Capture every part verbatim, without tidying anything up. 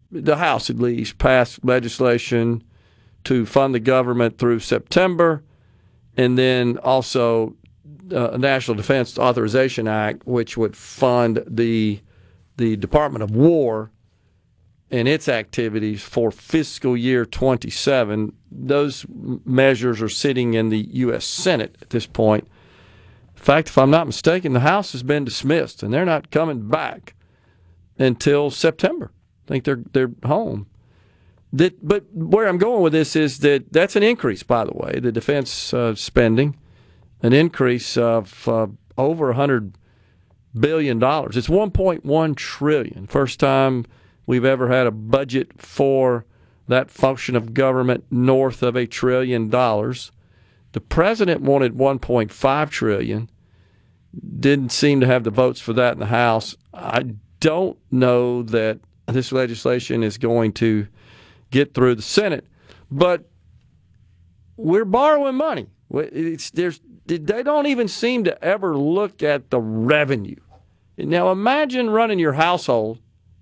the House at least, passed legislation to fund the government through September, and then also uh, a National Defense Authorization Act, which would fund the the Department of War and its activities for fiscal year twenty-seven. Those measures are sitting in the U S Senate at this point. In fact, if I'm not mistaken, the House has been dismissed, and they're not coming back until September. I think they're they're home. That, but where I'm going with this is that that's an increase, by the way, the defense uh, spending, an increase of uh, over one hundred billion dollars. It's one point one trillion dollars. First time we've ever had a budget for that function of government north of a trillion dollars. The president wanted one point five trillion dollars. Didn't seem to have the votes for that in the House. I don't know that this legislation is going to get through the Senate, but we're borrowing money. It's, there's, they don't even seem to ever look at the revenue. Now imagine running your household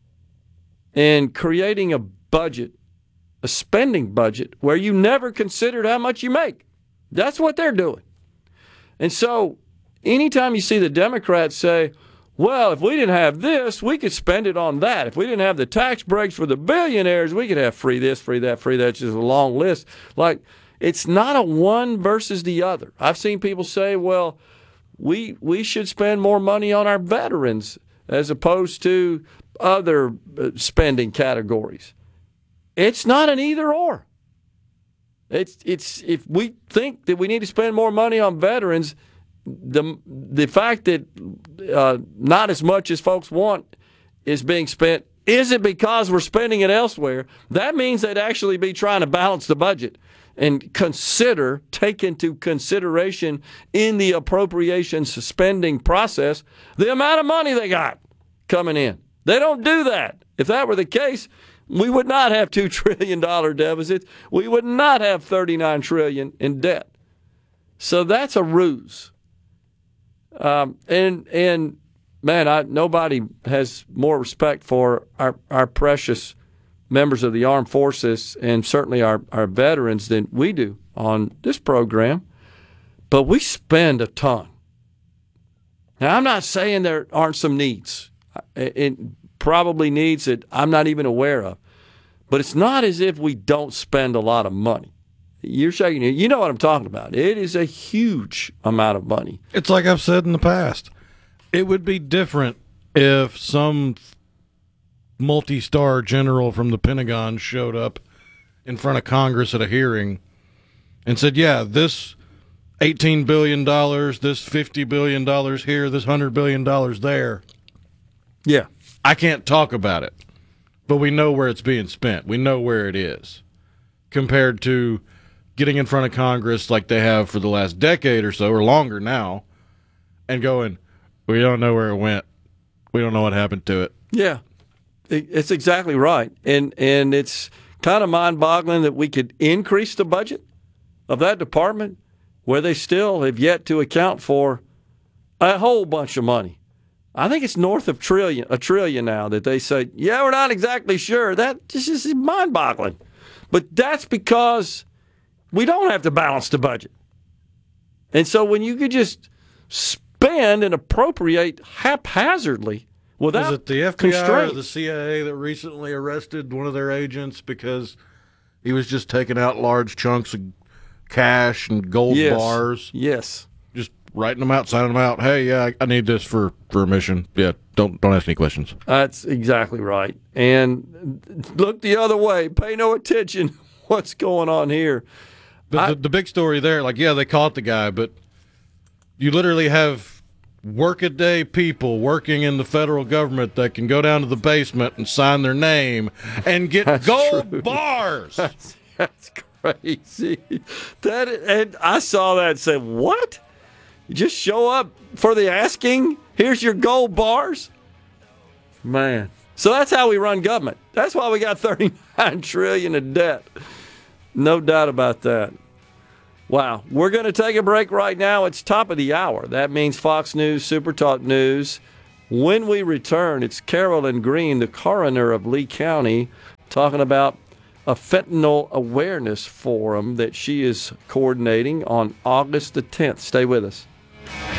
and creating a budget, a spending budget, where you never considered how much you make. That's what they're doing. And so anytime you see the Democrats say, well, if we didn't have this, we could spend it on that. If we didn't have the tax breaks for the billionaires, we could have free this, free that, free that. It's just a long list. Like, it's not a one versus the other. I've seen people say, well, we we should spend more money on our veterans as opposed to other spending categories. It's not an either or. It's it's if we think that we need to spend more money on veterans, the the fact that uh, not as much as folks want is being spent isn't because we're spending it elsewhere. That means they'd actually be trying to balance the budget and consider, take into consideration in the appropriations spending process the amount of money they got coming in. They don't do that. If that were the case, we would not have two trillion dollars deficits. We would not have thirty-nine trillion dollars in debt. So that's a ruse. Um, and, and man, I, nobody has more respect for our, our precious members of the armed forces and certainly our, our veterans than we do on this program. But we spend a ton. Now, I'm not saying there aren't some needs. It probably needs that I'm not even aware of. But it's not as if we don't spend a lot of money. You're shaking your, you know what I'm talking about. It is a huge amount of money. It's like I've said in the past. It would be different if some multi-star general from the Pentagon showed up in front of Congress at a hearing and said, yeah, this eighteen billion dollars, this fifty billion dollars here, this one hundred billion dollars there. Yeah. I can't talk about it, but we know where it's being spent. We know where it is, compared to getting in front of Congress like they have for the last decade or so, or longer now, and going, we don't know where it went. We don't know what happened to it. Yeah, it's exactly right. And and it's kind of mind-boggling that we could increase the budget of that department where they still have yet to account for a whole bunch of money. I think it's north of trillion, a trillion now that they say, yeah, we're not exactly sure. That just is mind-boggling. But that's because we don't have to balance the budget. And so when you could just spend and appropriate haphazardly without Was it the F B I constraint. or the C I A that recently arrested one of their agents because he was just taking out large chunks of cash and gold yes. bars? Yes. Just writing them out, signing them out. Hey, yeah, I, I need this for, for a mission. Yeah, don't don't ask any questions. That's exactly right. And look the other way. Pay no attention what's going on here. But I, the, the big story there, like, yeah, they caught the guy, but you literally have workaday people working in the federal government that can go down to the basement and sign their name and get gold true. bars. That's, that's crazy. That and I saw that and said, what? You just show up for the asking? Here's your gold bars? Man. So that's how we run government. That's why we got thirty-nine trillion dollars in debt. No doubt about that. Wow. We're going to take a break right now. It's top of the hour. That means Fox News, Super Talk News. When we return, it's Carolyn Green, the coroner of Lee County. talking about a fentanyl awareness forum that she is coordinating on August the tenth. Stay with us.